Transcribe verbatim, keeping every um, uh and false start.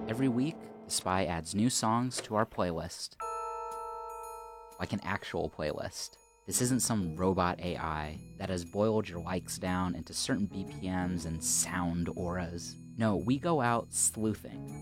Every week, The Spy adds new songs to our playlist. Like an actual playlist. This isn't some robot A I that has boiled your likes down into certain B P Ms and sound auras. No, we go out sleuthing.